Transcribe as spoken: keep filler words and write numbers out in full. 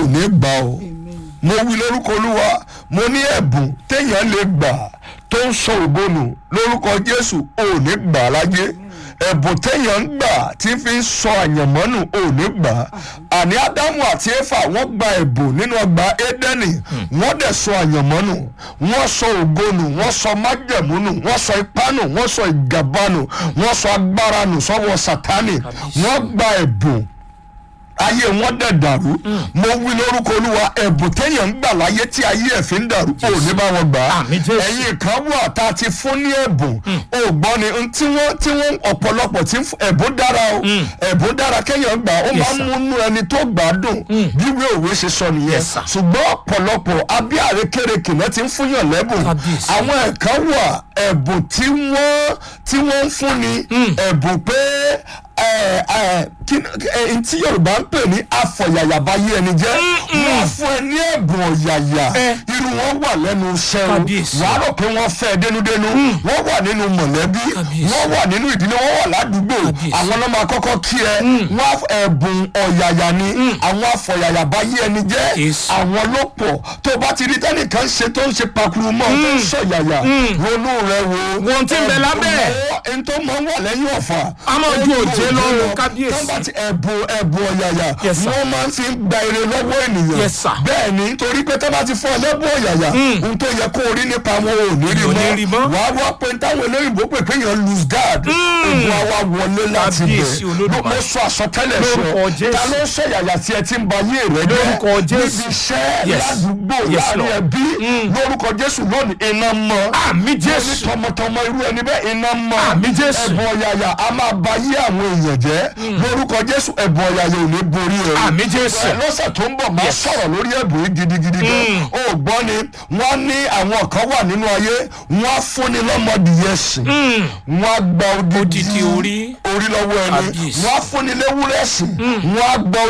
ní gbà o. Mo wí lórúkọ Olúwa, mo ní ẹ̀bùn téèyàn lè gbà tó ń sọ ògo nù lórúkọ Jésù ò ní gbà láyé. Ẹ̀bùn téèyàn ń gbà tí fi ń sọ àyànmọ́nù ò ní gbà. Àní Ádámù àti Éfà wọ́n gba ẹ̀bùn nínú ọgbà Édẹ́nì, wọ́n dẹ̀ sọ àyànmọ́nù, wọ́n sọ ògo nù, wọ́n sọ májẹ̀mú nù, wọ́n sọ ipá nù, wọ́n sọ ìgàba nù, wọ́n sọ agbára nù sọ́wọ́ Sátánì, wọ́n gba ẹ̀bùn. Ayé wọn dẹ̀ dàrú. Mo wí lórúkọ Olúwa, ẹ̀bùn téèyàn ń gbà láyé tí ayé ẹ̀ fi ń dàrú ò ní bá wọn gbà. Ẹ̀yin kan wà tá a ti fún ní ẹ̀bùn ò gbọ́ ni tí wọ́n tí wọ́n ọ̀pọ̀lọpọ̀ tí ẹ̀bùn dára o ẹ̀bùn dára kéèyàn gbà ó máa ń múnú ẹni tó gbádùn bí ìwé òwe ṣe sọ nìyẹn. Ṣùgbọ́n ọ̀pọ̀lọpọ̀ abí àrékérekè náà ti ń fúnyàn lẹ́bùn. Àwọn ẹ̀kan wà ẹ̀bùn tí wọ́n tí wọ́n ń fún ni ẹ̀bùn pé tí Yorùbá ń pè ní afọ̀yàyà yé ẹni jẹ́ wọ́n fún ẹ ní ẹ̀bùn ọ̀yàyà irú wọn wà lẹ́nu iṣẹ́ o wàá rò pé wọ́n fẹ́ dénúdénú wọ́n wà nínú mọ̀lẹ́bí wọ́n wà nínú ìdílé wọ́n wà ládùúgbò àwọn náà máa kọ́kọ́ kí ẹ wọ́n ẹ̀bùn ọ̀yàyà ni àwọn afọ̀yàyà yé ẹni jẹ́ àwọn ló pọ̀ tó bá ti rí tẹ́nìkan ṣe tó ń ṣe pakuru mọ́ tó ń sọ̀yàyà ronú rẹ wo wọ́n ti ń bẹ lábẹ́ ẹni tó máa ń wà lẹ́yìn ọ̀fà amọ̀jú òjé lọ́rùn kábíyèsí. tó bá ti ẹ̀bùn ẹ̀bùn ọ̀yàyà wọ́n máa ń fi gba ire lọ́wọ́ ènìyàn. bẹ́ẹ̀ ni nítorí pé tó bá ti fún ọ lẹ́bùn ọ̀yàyà ohun tó yẹ kó rí nípa wọn ò ní rí mọ́ wàá wá pé táwọn olóyìnbó pè pé yẹn lose guard ogun àwa wọlé láti bẹ̀ mo sọ àsọtẹ́lẹ̀ sọ ta ló ń ṣẹ̀yàyà tí ẹ ti ń ba yé rẹ jẹ́ níbi iṣẹ́ ládùúgbò láàrin ẹbí lórúkọ Jésù lónìí iná mọ́ àmín Jésù tọmọtọmọ irú ẹni bẹ́ẹ̀ iná mọ́ àmín Jésù ẹ̀bùn ọ̀yàyà a máa ba yé àwọn èèyàn jẹ́ lórúkọ Jésù ẹ̀bùn ọ̀yàyà ò ní borí ẹ̀ àmín Jésù lọ́sẹ̀ tó ń bọ̀ máa sọ̀rọ̀ lórí ẹ̀bùn yìí gidigidi gan ó gbọ́ ni wọ́n ní àwọn kan wà nínú ayé wọ́n á fúnni lọ́mọdìyẹ sìn wọ́n á gba odidi orí lọ́wọ́ ẹni wọ́n á fúnni léwúrẹ́ sìn wọ́n á gba